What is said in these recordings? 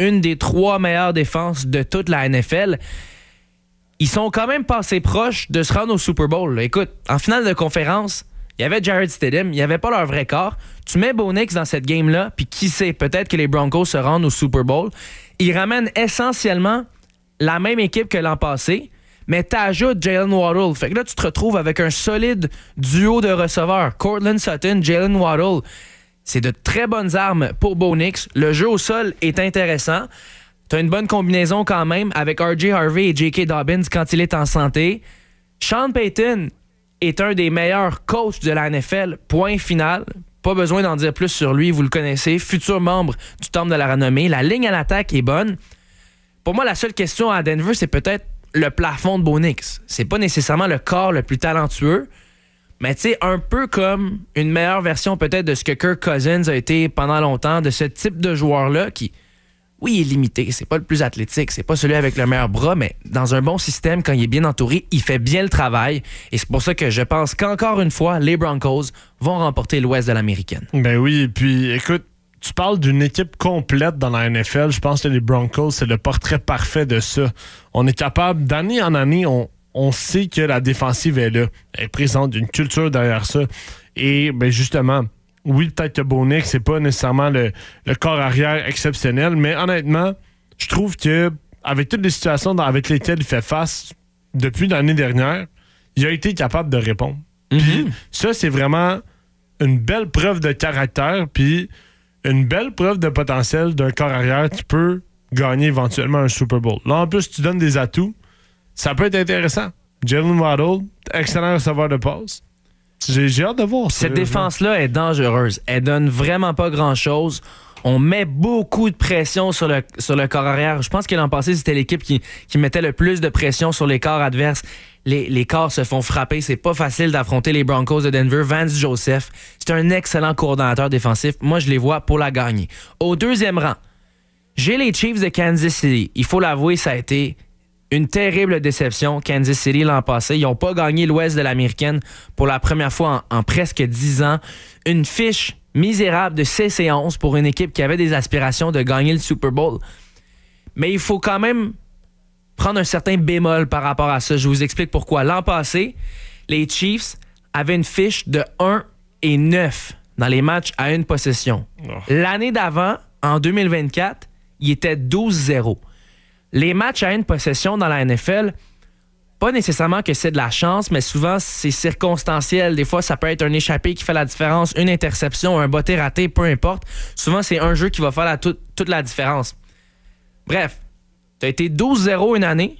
une des 3 meilleures défenses de toute la NFL. Ils sont quand même passés proches de se rendre au Super Bowl. Écoute, en finale de conférence, il y avait Jarrett Stidham, il n'y avait pas leur vrai corps. Tu mets Bo Nix dans cette game-là, puis qui sait, peut-être que les Broncos se rendent au Super Bowl. Ils ramènent essentiellement la même équipe que l'an passé, mais t'ajoutes Jalen Waddle. Fait que là, tu te retrouves avec un solide duo de receveurs. Courtland Sutton, Jalen Waddle. C'est de très bonnes armes pour Bo Nix. Le jeu au sol est intéressant. T'as une bonne combinaison quand même avec R.J. Harvey et J.K. Dobbins quand il est en santé. Sean Payton est un des meilleurs coachs de la NFL. Point final. Pas besoin d'en dire plus sur lui, vous le connaissez. Futur membre du Temple de la renommée. La ligne à l'attaque est bonne. Pour moi, la seule question à Denver, c'est peut-être le plafond de Bo Nix. C'est pas nécessairement le corps le plus talentueux, mais tu sais, un peu comme une meilleure version peut-être de ce que Kirk Cousins a été pendant longtemps, de ce type de joueur-là qui, oui, il est limité. C'est pas le plus athlétique, c'est pas celui avec le meilleur bras, mais dans un bon système, quand il est bien entouré, il fait bien le travail. Et c'est pour ça que je pense qu'encore une fois, les Broncos vont remporter l'Ouest de l'Américaine. Ben oui, et puis écoute, tu parles d'une équipe complète dans la NFL. Je pense que les Broncos, c'est le portrait parfait de ça. On est capable, d'année en année, on sait que la défensive est là. Elle présente une culture derrière ça. Et ben justement, oui, peut-être que Bo Nix, c'est pas nécessairement le corps arrière exceptionnel, mais honnêtement, je trouve que avec toutes les situations avec lesquelles il fait face depuis l'année dernière, il a été capable de répondre. Puis ça, c'est vraiment une belle preuve de caractère, puis une belle preuve de potentiel d'un corps arrière qui peut gagner éventuellement un Super Bowl. Là, en plus, tu donnes des atouts. Ça peut être intéressant. Jalen Waddle, excellent receveur de passe. J'ai hâte de voir ça. Cette défense-là est dangereuse. Elle donne vraiment pas grand-chose. On met beaucoup de pression sur le corps arrière. Je pense que l'an passé, c'était l'équipe qui mettait le plus de pression sur les corps adverses. Les corps se font frapper. C'est pas facile d'affronter les Broncos de Denver. Vance Joseph, c'est un excellent coordonnateur défensif. Moi, je les vois pour la gagner. Au deuxième rang, j'ai les Chiefs de Kansas City. Il faut l'avouer, ça a été une terrible déception. Kansas City l'an passé, ils n'ont pas gagné l'Ouest de l'Américaine pour la première fois en presque 10 ans. Une fiche misérable de 6-11 pour une équipe qui avait des aspirations de gagner le Super Bowl. Mais il faut quand même prendre un certain bémol par rapport à ça. Je vous explique pourquoi. L'an passé, les Chiefs avaient une fiche de 1-9 dans les matchs à une possession. L'année d'avant, en 2024, ils étaient 12-0. Les matchs à une possession dans la NFL, pas nécessairement que c'est de la chance, mais souvent, c'est circonstanciel. Des fois, ça peut être un échappé qui fait la différence, une interception, un botté raté, peu importe. Souvent, c'est un jeu qui va faire toute la différence. Bref, tu as été 12-0 une année,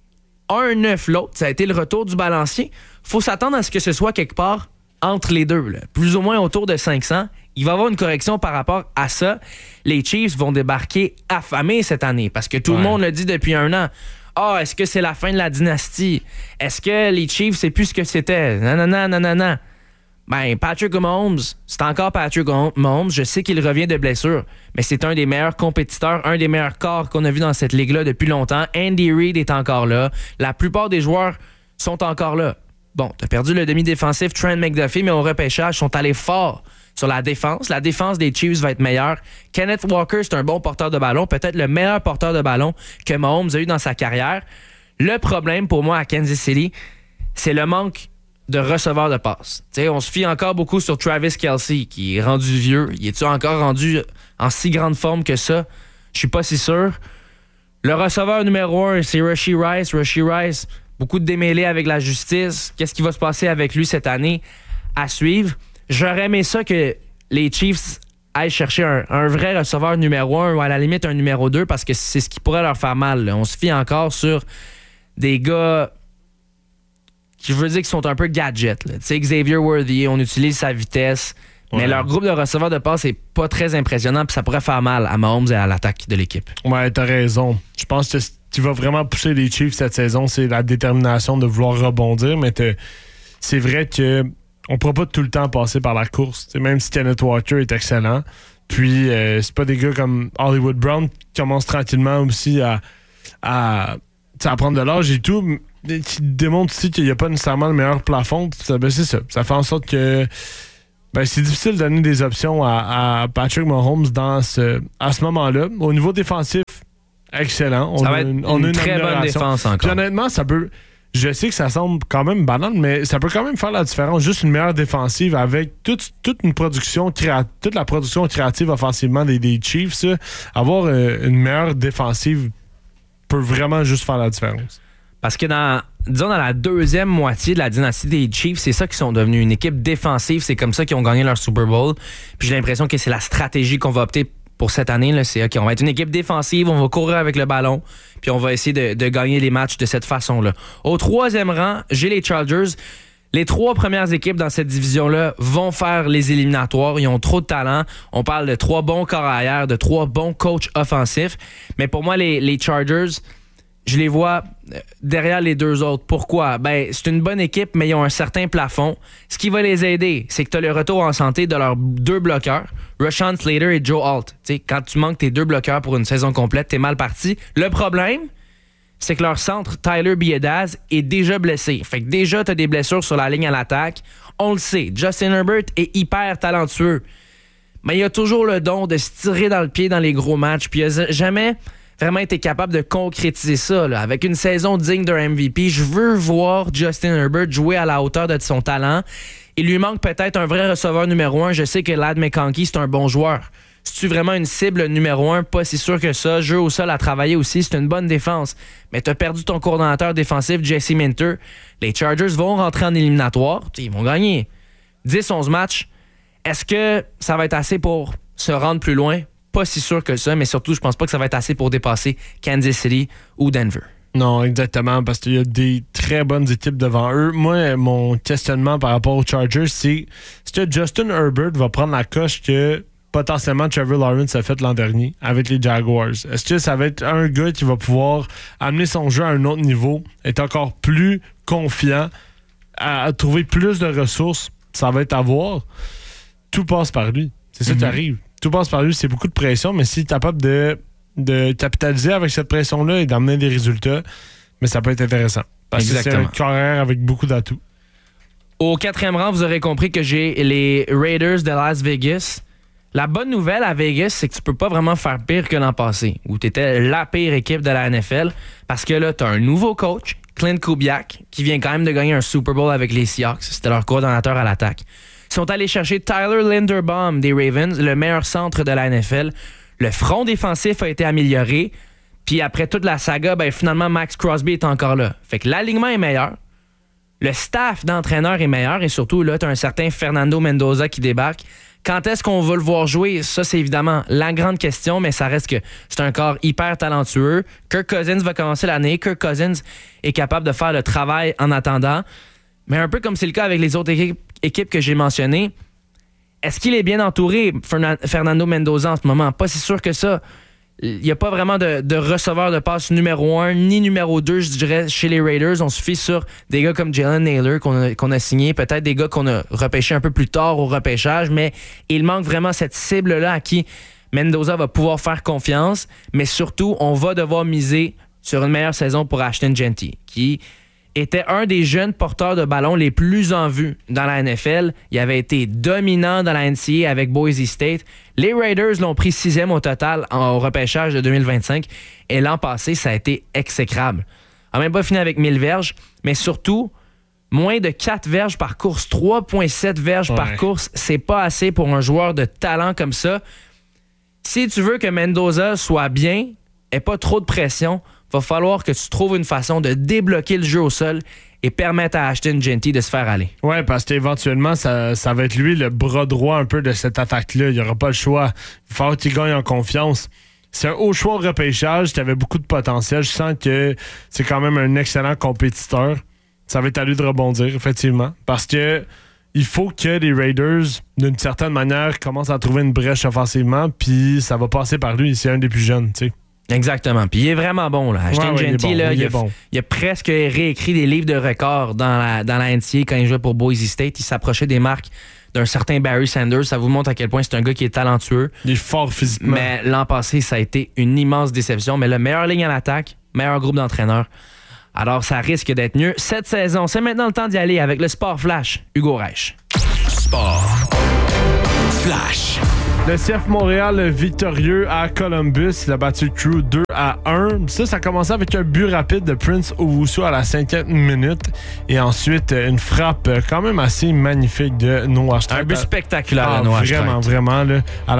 1-9 l'autre. Ça a été le retour du balancier. Faut s'attendre à ce que ce soit quelque part entre les deux, là. Plus ou moins autour de 500. Il va y avoir une correction par rapport à ça. Les Chiefs vont débarquer affamés cette année parce que tout le monde le dit depuis un an. Ah, est-ce que c'est la fin de la dynastie? Est-ce que les Chiefs, c'est plus ce que c'était? Non. Ben, Patrick Mahomes, c'est encore Patrick Mahomes. Je sais qu'il revient de blessure, mais c'est un des meilleurs compétiteurs, un des meilleurs corps qu'on a vu dans cette ligue-là depuis longtemps. Andy Reid est encore là. La plupart des joueurs sont encore là. Bon, t'as perdu le demi-défensif Trent McDuffie, mais au repêchage, ils sont allés fort sur la défense. La défense des Chiefs va être meilleure. Kenneth Walker, c'est un bon porteur de ballon, peut-être le meilleur porteur de ballon que Mahomes a eu dans sa carrière. Le problème pour moi à Kansas City, c'est le manque de receveurs de passe. T'sais, on se fie encore beaucoup sur Travis Kelce, qui est rendu vieux. Il est-tu encore rendu en si grande forme que ça? Je suis pas si sûr. Le receveur numéro 1, c'est Rashee Rice. Rashee Rice, beaucoup de démêlés avec la justice. Qu'est-ce qui va se passer avec lui cette année? À suivre. J'aurais aimé ça que les Chiefs aillent chercher un vrai receveur numéro 1 ou à la limite un numéro 2 parce que c'est ce qui pourrait leur faire mal. Là. On se fie encore sur des gars qui, je veux dire, qui sont un peu gadgets. Tu sais, Xavier Worthy, on utilise sa vitesse, mais leur groupe de receveurs de passe n'est pas très impressionnant puis ça pourrait faire mal à Mahomes et à l'attaque de l'équipe. Ouais, t'as raison. Je pense que ce qui va vraiment pousser les Chiefs cette saison, c'est la détermination de vouloir rebondir, mais c'est vrai que on pourra pas tout le temps passer par la course. T'sais, même si Kenneth Walker est excellent. Puis, c'est pas des gars comme Hollywood Brown qui commencent tranquillement aussi à prendre de l'âge et tout, mais qui démontrent aussi qu'il n'y a pas nécessairement le meilleur plafond. C'est ça. Ça fait en sorte que c'est difficile de donner des options à Patrick Mahomes à ce moment-là. Au niveau défensif, excellent. Ça va être une très bonne défense encore. Puis honnêtement, ça peut... Je sais que ça semble quand même banal, mais ça peut quand même faire la différence. Juste une meilleure défensive avec toute la production créative offensivement des Chiefs. Ça, avoir une meilleure défensive peut vraiment juste faire la différence. Parce que dans la deuxième moitié de la dynastie des Chiefs, c'est ça qu'ils sont devenus, une équipe défensive. C'est comme ça qu'ils ont gagné leur Super Bowl. Puis j'ai l'impression que c'est la stratégie qu'on va opter pour cette année. Là. C'est OK, on va être une équipe défensive, on va courir avec le ballon, puis on va essayer de gagner les matchs de cette façon-là. Au troisième rang, j'ai les Chargers. Les 3 premières équipes dans cette division-là vont faire les éliminatoires. Ils ont trop de talent. On parle de 3 bons corps arrière, de 3 bons coachs offensifs. Mais pour moi, les Chargers, je les vois derrière les 2 autres. Pourquoi? Ben, c'est une bonne équipe, mais ils ont un certain plafond. Ce qui va les aider, c'est que tu as le retour en santé de leurs 2 bloqueurs, Rashawn Slater et Joe Alt. T'sais, quand tu manques tes 2 bloqueurs pour une saison complète, t'es mal parti. Le problème, c'est que leur centre, Tyler Biadasz, est déjà blessé. Fait que déjà, tu as des blessures sur la ligne à l'attaque. On le sait, Justin Herbert est hyper talentueux. Mais il a toujours le don de se tirer dans le pied dans les gros matchs. Puis il n'a jamais vraiment été capable de concrétiser ça. Là. Avec une saison digne d'un MVP, je veux voir Justin Herbert jouer à la hauteur de son talent. Il lui manque peut-être un vrai receveur numéro 1. Je sais que Ladd McConkey, c'est un bon joueur. C'est-tu vraiment une cible numéro 1? Pas si sûr que ça. Jeu au sol à travailler aussi, c'est une bonne défense. Mais tu as perdu ton coordonnateur défensif, Jesse Minter. Les Chargers vont rentrer en éliminatoire. Ils vont gagner 10-11 matchs. Est-ce que ça va être assez pour se rendre plus loin? Pas si sûr que ça, mais surtout, je pense pas que ça va être assez pour dépasser Kansas City ou Denver. Non, exactement, parce qu'il y a des très bonnes équipes devant eux. Moi, mon questionnement par rapport aux Chargers, c'est est-ce que Justin Herbert va prendre la coche que potentiellement Trevor Lawrence a fait l'an dernier avec les Jaguars? Est-ce que ça va être un gars qui va pouvoir amener son jeu à un autre niveau, être encore plus confiant, à trouver plus de ressources? Ça va être à voir. Tout passe par lui. C'est ça qui arrive. Tout passe par lui, c'est beaucoup de pression, mais s'il est capable de capitaliser avec cette pression-là et d'amener des résultats, mais ça peut être intéressant. Parce que c'est un carrière avec beaucoup d'atouts. Au 4e rang, vous aurez compris que j'ai les Raiders de Las Vegas. La bonne nouvelle à Vegas, c'est que tu peux pas vraiment faire pire que l'an passé, où tu étais la pire équipe de la NFL, parce que là, tu as un nouveau coach, Clint Kubiak, qui vient quand même de gagner un Super Bowl avec les Seahawks. C'était leur coordonnateur à l'attaque. Ils sont allés chercher Tyler Linderbaum des Ravens, le meilleur centre de la NFL. Le front défensif a été amélioré. Puis après toute la saga, ben finalement, Max Crosby est encore là. Fait que l'alignement est meilleur. Le staff d'entraîneurs est meilleur. Et surtout, là, tu as un certain Fernando Mendoza qui débarque. Quand est-ce qu'on va le voir jouer? Ça, c'est évidemment la grande question, mais ça reste que c'est un corps hyper talentueux. Kirk Cousins va commencer l'année. Kirk Cousins est capable de faire le travail en attendant. Mais un peu comme c'est le cas avec les autres équipes que j'ai mentionnées, est-ce qu'il est bien entouré, Fernando Mendoza, en ce moment? Pas si sûr que ça. Il n'y a pas vraiment de receveur de passe numéro 1 ni numéro 2, je dirais, chez les Raiders. On se fie sur des gars comme Jalen Naylor qu'on a signé, peut-être des gars qu'on a repêchés un peu plus tard au repêchage, mais il manque vraiment cette cible-là à qui Mendoza va pouvoir faire confiance. Mais surtout, on va devoir miser sur une meilleure saison pour Ashton Jeanty, qui était un des jeunes porteurs de ballon les plus en vue dans la NFL. Il avait été dominant dans la NCAA avec Boise State. Les Raiders l'ont pris 6e au total au repêchage de 2025. Et l'an passé, ça a été exécrable. Il n'a même pas fini avec 1000 verges, mais surtout, moins de 4 verges par course. 3,7 verges par course, c'est pas assez pour un joueur de talent comme ça. Si tu veux que Mendoza soit bien, et pas trop de pression, va falloir que tu trouves une façon de débloquer le jeu au sol et permettre à Ashton Jeanty de se faire aller. Oui, parce qu'éventuellement, ça va être lui le bras droit un peu de cette attaque-là. Il n'y aura pas le choix. Il va falloir qu'il gagne en confiance. C'est un haut choix au repêchage qui avait beaucoup de potentiel. Je sens que c'est quand même un excellent compétiteur. Ça va être à lui de rebondir, effectivement. Parce que il faut que les Raiders, d'une certaine manière, commencent à trouver une brèche offensivement, puis ça va passer par lui. C'est un des plus jeunes, tu sais. Exactement. Puis il est vraiment bon, là. Ashton Jeanty, il a presque réécrit des livres de records dans la NCAA quand il jouait pour Boise State. Il s'approchait des marques d'un certain Barry Sanders. Ça vous montre à quel point c'est un gars qui est talentueux. Il est fort physiquement. Mais l'an passé, ça a été une immense déception. Mais le meilleur ligne à l'attaque, meilleur groupe d'entraîneurs. Alors, ça risque d'être mieux. Cette saison, c'est maintenant le temps d'y aller avec le Sport Flash. Hugo Reich. Sport Flash. Le CF Montréal victorieux à Columbus. Il a battu Crew 2-1. Ça a commencé avec un but rapide de Prince Owusu à la 5e minute. Et ensuite, une frappe quand même assez magnifique de Noah Strait. Un but spectaculaire de Noah Strait. Vraiment, là, à la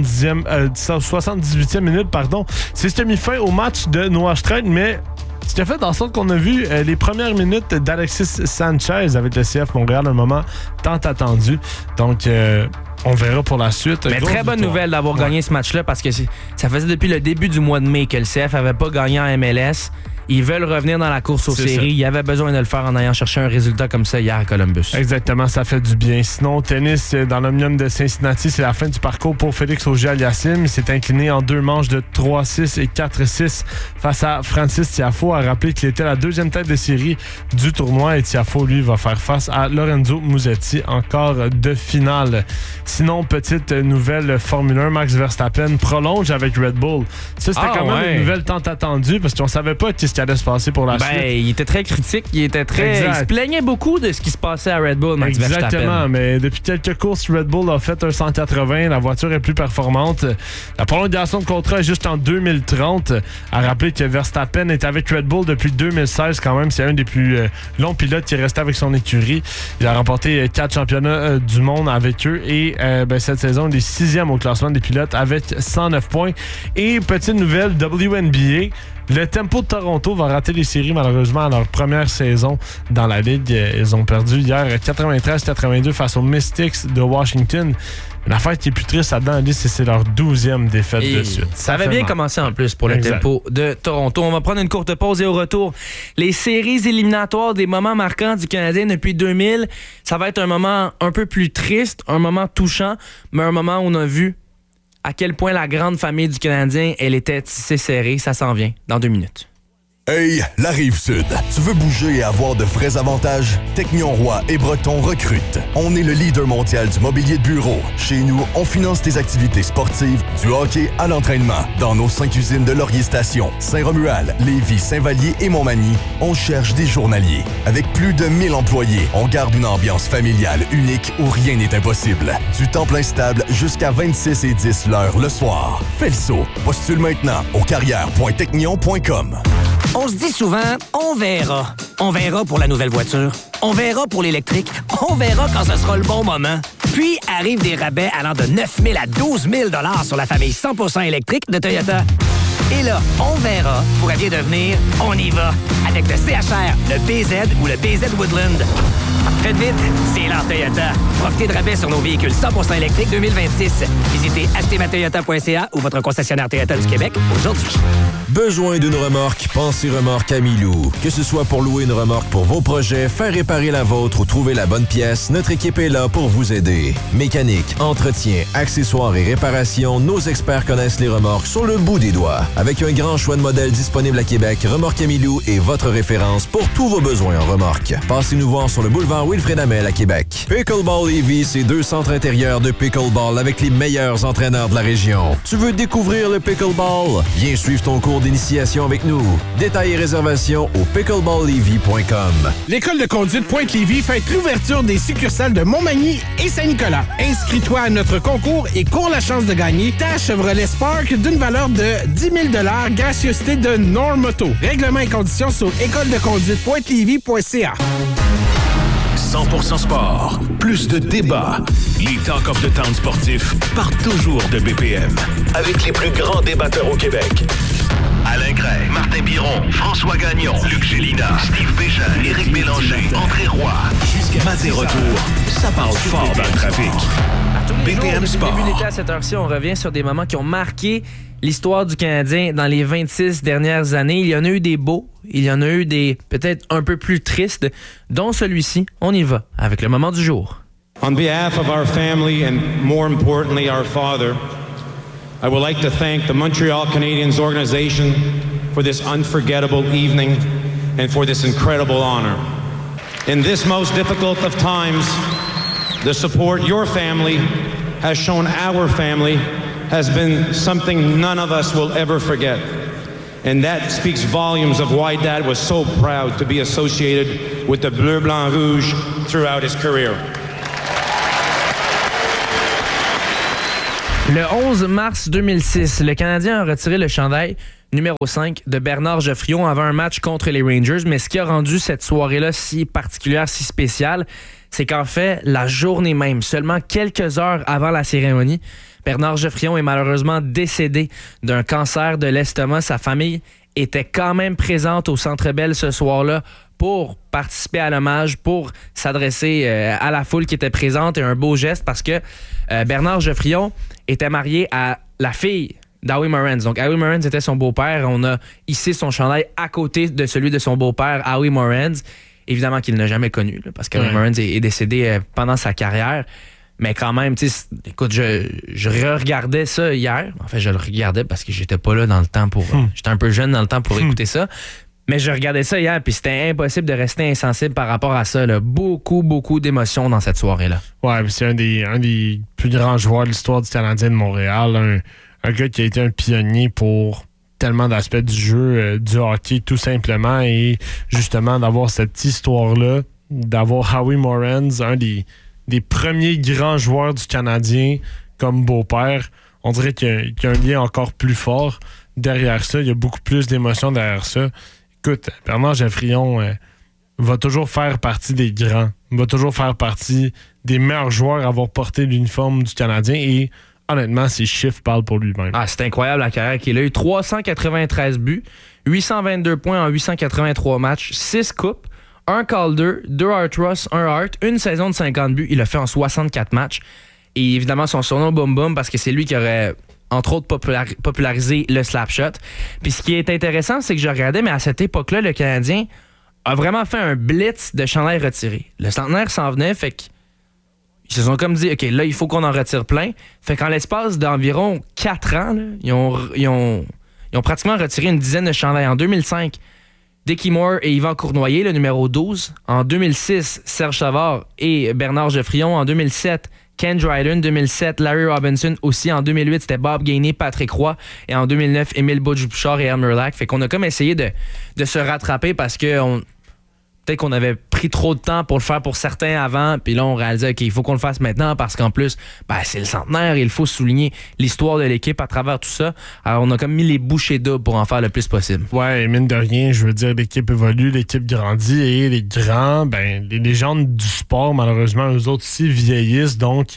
78e minute, pardon. C'est ce qui a mis fin au match de Noah Strait, mais ce qui a fait en sorte qu'on a vu les premières minutes d'Alexis Sanchez avec le CF Montréal, un moment tant attendu. Donc, on verra pour la suite. Mais très bonne nouvelle d'avoir gagné ce match-là parce que ça faisait depuis le début du mois de mai que le CF n'avait pas gagné en MLS. Ils veulent revenir dans la course aux séries. Il y avait besoin de le faire en allant chercher un résultat comme ça hier à Columbus. Exactement, ça fait du bien. Sinon, tennis dans l'Omnium de Cincinnati, c'est la fin du parcours pour Félix Auger-Aliassime. Il s'est incliné en 2 manches de 3-6 et 4-6 face à Francis Tiafoe. A rappelé qu'il était la 2e tête de série du tournoi et Tiafoe, lui, va faire face à Lorenzo Musetti en quart de finale. Sinon, petite nouvelle Formule 1, Max Verstappen prolonge avec Red Bull. Ça, c'était quand même une nouvelle tant attendue parce qu'on savait pas ce qui allait se passer pour la suite. Il était très critique, il se plaignait beaucoup de ce qui se passait à Red Bull, Max Verstappen. Exactement, mais depuis quelques courses, Red Bull a fait un 180, la voiture est plus performante. La prolongation de contrat est juste en 2030. À rappeler que Verstappen est avec Red Bull depuis 2016 quand même, c'est un des plus longs pilotes qui est resté avec son écurie. Il a remporté 4 championnats du monde avec eux et cette saison, il est 6e au classement des pilotes avec 109 points. Et petite nouvelle, WNBA, le Tempo de Toronto va rater les séries malheureusement à leur première saison dans la Ligue. Ils ont perdu hier 93-82 face aux Mystics de Washington. L'affaire qui est plus triste là-dedans, c'est leur 12e défaite de suite. Ça avait bien commencé en plus pour le Tempo de Toronto. On va prendre une courte pause et au retour, les séries éliminatoires des moments marquants du Canadien depuis 2000. Ça va être un moment un peu plus triste, un moment touchant, mais un moment où on a vu à quel point la grande famille du Canadien, elle était tissée serrée. Ça s'en vient dans 2 minutes. Hey, la Rive-Sud. Tu veux bouger et avoir de vrais avantages? Technion Roy et Breton recrutent. On est le leader mondial du mobilier de bureau. Chez nous, on finance tes activités sportives, du hockey à l'entraînement. Dans nos 5 usines de Laurier-Station, Saint-Romuald, Lévis, Saint-Vallier et Montmagny, on cherche des journaliers. Avec plus de 1000 employés, on garde une ambiance familiale unique où rien n'est impossible. Du temps plein stable jusqu'à 26 et 10 l'heure le soir. Fais le saut. Postule maintenant au carrière.technion.com. On se dit souvent, on verra. On verra pour la nouvelle voiture. On verra pour l'électrique. On verra quand ce sera le bon moment. Puis arrivent des rabais allant de 9 000 à 12 000 $ sur la famille 100% électrique de Toyota. Et là, on verra pourrait bien devenir on y va avec le CHR, le BZ ou le BZ Woodland. Faites vite, c'est l'heure Toyota. Profitez de rabais sur nos véhicules 100% électriques 2026. Visitez achetezmatoyota.ca ou votre concessionnaire Toyota du Québec aujourd'hui. Besoin d'une remorque? Pensez Remorque Amilou. Que ce soit pour louer une remorque pour vos projets, faire réparer la vôtre ou trouver la bonne pièce, notre équipe est là pour vous aider. Mécanique, entretien, accessoires et réparation, nos experts connaissent les remorques sur le bout des doigts. Avec un grand choix de modèles disponibles à Québec, Remorque Amilou est votre référence pour tous vos besoins en remorque. Passez-nous voir sur le boulevard Wilfrid Hamel à Québec. Pickleball Lévis, c'est 2 centres intérieurs de pickleball avec les meilleurs entraîneurs de la région. Tu veux découvrir le pickleball? Viens suivre ton cours d'initiation avec nous. Détails et réservations au pickleballlévis.com. L'école de conduite Pointe-Lévis fête l'ouverture des succursales de Montmagny et Saint-Nicolas. Inscris-toi à notre concours et cours la chance de gagner ta Chevrolet Spark d'une valeur de 10 000 $, gracieuseté de Normoto. Règlements et conditions sur écoledeconduitepointelevis.ca. 100% sport, plus de débats. Les Talk of the Town sportifs partent toujours de BPM. Avec les plus grands débatteurs au Québec. Alain Gray, Martin Biron, François Gagnon, Luc Gélina, Steve Bégin, Éric Bélanger, André Roy. Matin retour, ça parle fort dans le trafic. BPM Sport. Début d'été à cette heure-ci, on revient sur des moments qui ont marqué l'histoire du Canadien dans les 26 dernières années. Il y en a eu des beaux, il y en a eu des peut-être un peu plus tristes, dont celui-ci. On y va avec le moment du jour. On behalf of our family and more importantly our father, I would like to thank the Montreal Canadiens organization for this unforgettable evening and for this incredible honor. In this most difficult of times, the support your family has shown our family has been something none of us will ever forget. And that speaks volumes of why Dad was so proud to be associated with the Bleu Blanc Rouge throughout his career. Le 11 mars 2006, le Canadien a retiré le chandail numéro 5 de Bernard Geoffrion avant un match contre les Rangers. Mais ce qui a rendu cette soirée-là si particulière, si spéciale, c'est qu'en fait, la journée même, seulement quelques heures avant la cérémonie, Bernard Geoffrion est malheureusement décédé d'un cancer de l'estomac. Sa famille était quand même présente au Centre Bell ce soir-là pour participer à l'hommage, pour s'adresser à la foule qui était présente, et un beau geste parce que Bernard Geoffrion était marié à la fille d'Howie Morenz. Donc, Howie Morenz était son beau-père. On a hissé son chandail à côté de celui de son beau-père, Howie Morenz. Évidemment qu'il n'a jamais connu, là, parce qu'Howie Morenz est décédé pendant sa carrière. Mais quand même, tu sais, écoute, je regardais ça hier. En fait, je le regardais parce que j'étais pas là dans le temps pour... J'étais un peu jeune dans le temps pour écouter ça. Mais je regardais ça hier, puis c'était impossible de rester insensible par rapport à ça. Là. Beaucoup, beaucoup d'émotions dans cette soirée-là. Ouais, c'est un des plus grands joueurs de l'histoire du Canadien de Montréal. Un gars qui a été un pionnier pour tellement d'aspects du jeu, du hockey, tout simplement. Et justement, d'avoir cette histoire-là, d'avoir Howie Morenz, un des premiers grands joueurs du Canadien comme beau-père, on dirait qu'il y a un lien encore plus fort derrière ça. Il y a beaucoup plus d'émotions derrière ça. Écoute, Bernard Geoffrion va toujours faire partie des grands, va toujours faire partie des meilleurs joueurs à avoir porté l'uniforme du Canadien et honnêtement, ses chiffres parlent pour lui-même. Ah, c'est incroyable la carrière qu'il a eu. 393 buts, 822 points en 883 matchs, 6 coupes, 1 Calder, 2 Hart Ross, 1 Hart, une saison de 50 buts. Il l'a fait en 64 matchs. Et évidemment, son surnom Boom Boom parce que c'est lui qui aurait... entre autres, populariser le slap shot. Puis ce qui est intéressant, c'est que je regardais, mais à cette époque-là, le Canadien a vraiment fait un blitz de chandail retiré. Le centenaire s'en venait, fait qu'ils se sont comme dit, OK, là, il faut qu'on en retire plein. Fait qu'en l'espace d'environ 4 ans, là, ils ont pratiquement retiré une dizaine de chandails. En 2005, Dickie Moore et Yvan Cournoyer, le numéro 12. En 2006, Serge Savard et Bernard Geoffrion. En 2007, Ken Dryden, 2007, Larry Robinson aussi. En 2008, c'était Bob Gainey, Patrick Roy. Et en 2009, Émile Bouchard et Elmer Lack. Fait qu'on a comme essayé de se rattraper parce que peut-être qu'on avait pris trop de temps pour le faire pour certains avant. Puis là, on réalisait qu'il faut qu'on le fasse maintenant parce qu'en plus, c'est le centenaire et il faut souligner l'histoire de l'équipe à travers tout ça. Alors, on a comme mis les bouchées doubles pour en faire le plus possible. Ouais, et mine de rien, je veux dire, l'équipe évolue, l'équipe grandit et les grands, les légendes du sport, malheureusement, eux autres aussi vieillissent. Donc,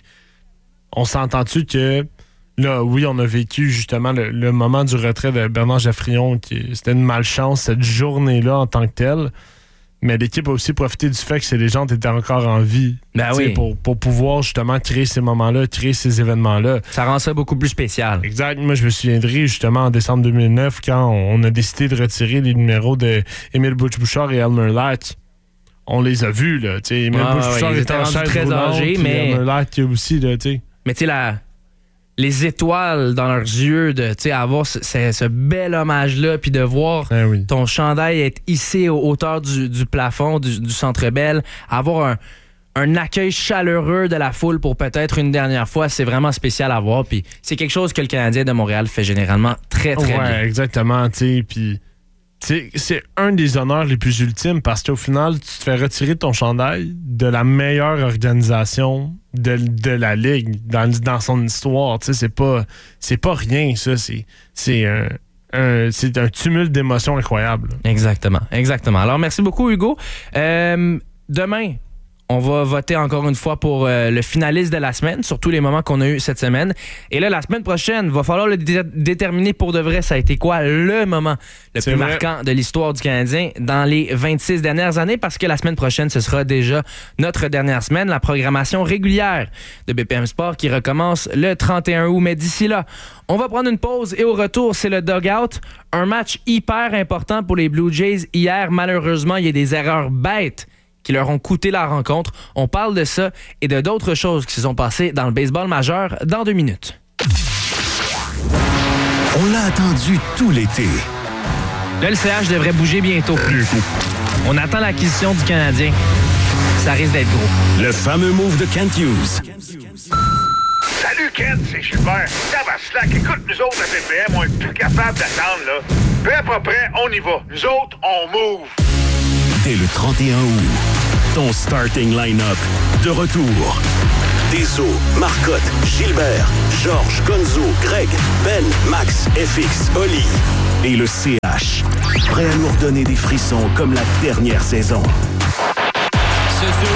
on s'entend-tu que là, oui, on a vécu justement le moment du retrait de Bernard Geoffrion, c'était une malchance cette journée-là en tant que telle. Mais l'équipe a aussi profité du fait que ces légendes étaient encore en vie. Oui. Pour pouvoir justement créer ces moments-là, créer ces événements-là. Ça rend ça beaucoup plus spécial. Exact. Moi, je me souviendrai justement en décembre 2009 quand on a décidé de retirer les numéros de Émile Bouchard et Elmer Lack. On les a vus, là. Émile Bouchard était en chaise très roulante, âgé, mais Elmer Lack aussi, là, t'sais. Mais tu sais, les étoiles dans leurs yeux, de avoir ce bel hommage-là, puis de voir ton chandail être hissé aux hauteurs du plafond du Centre Bell, avoir un accueil chaleureux de la foule pour peut-être une dernière fois, c'est vraiment spécial à voir. Puis c'est quelque chose que le Canadien de Montréal fait généralement très, très bien. Ouais, exactement. Puis c'est un des honneurs les plus ultimes parce qu'au final, tu te fais retirer ton chandail de la meilleure organisation de la Ligue dans son histoire. C'est pas rien, ça. C'est un tumulte d'émotions incroyable. Exactement. Alors, merci beaucoup, Hugo. Demain, on va voter encore une fois pour le finaliste de la semaine, sur tous les moments qu'on a eu cette semaine. Et là, la semaine prochaine, il va falloir le déterminer pour de vrai. Ça a été quoi le moment le plus marquant de l'histoire du Canadien dans les 26 dernières années? Parce que la semaine prochaine, ce sera déjà notre dernière semaine, la programmation régulière de BPM Sport qui recommence le 31 août. Mais d'ici là, on va prendre une pause et au retour, c'est le dugout. Un match hyper important pour les Blue Jays. Hier, malheureusement, il y a des erreurs bêtes qui leur ont coûté la rencontre. On parle de ça et de d'autres choses qui se sont passées dans le baseball majeur dans 2 minutes. On l'a attendu tout l'été. Le LCH devrait bouger bientôt. On attend l'acquisition du Canadien. Ça risque d'être gros. Le fameux move de Kent Hughes. Salut Kent, c'est Gilbert. Tabarnak, écoute, nous autres à BPM, on est plus capable d'attendre, là. Peu à peu près, on y va. Nous autres, on move. Dès le 31 août, ton starting line-up de retour. Deso, Marcotte, Gilbert, Georges, Gonzo, Greg, Ben, Max, FX, Oli et le CH. Prêt à nous redonner des frissons comme la dernière saison. Ce